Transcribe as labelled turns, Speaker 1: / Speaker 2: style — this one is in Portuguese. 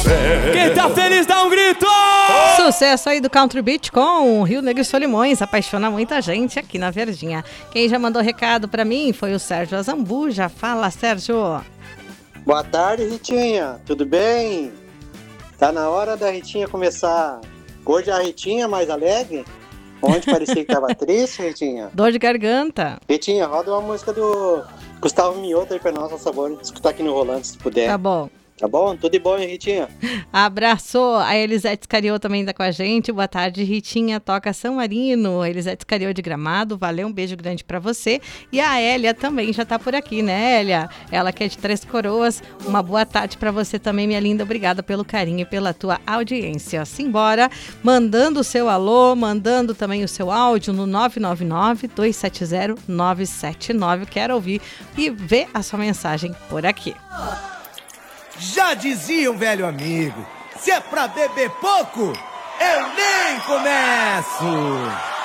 Speaker 1: fé.
Speaker 2: Quem tá feliz dá um grito!
Speaker 3: Sucesso aí do Country Beat com o Rio Negro e Solimões, apaixona muita gente aqui na Verdinha. Quem já mandou recado pra mim foi o Sérgio Azambuja. Fala, Sérgio.
Speaker 4: Boa tarde, Ritinha. Tudo bem? Tá na hora da Ritinha começar. Hoje a Ritinha mais alegre? Onde parecia que tava triste, Ritinha?
Speaker 3: Dor de garganta.
Speaker 4: Ritinha, roda uma música do Gustavo Mioto aí pra nós, por favor. Escutar aqui no Rolante, se puder.
Speaker 3: Tá bom.
Speaker 4: Tá bom? Tudo de bom, hein, Ritinha?
Speaker 3: Abraço. A Elisete Scariô também tá com a gente. Boa tarde, Ritinha. Toca São Marino. Elisete Scariô de Gramado. Valeu, um beijo grande pra você. E a Hélia também já tá por aqui, né, Hélia? Ela que é de Três Coroas. Uma boa tarde pra você também, minha linda. Obrigada pelo carinho e pela tua audiência. Simbora, mandando o seu alô, mandando também o seu áudio no 999-270-979. Quero ouvir e ver a sua mensagem por aqui.
Speaker 1: Já dizia um velho amigo, se é pra beber pouco, eu nem começo.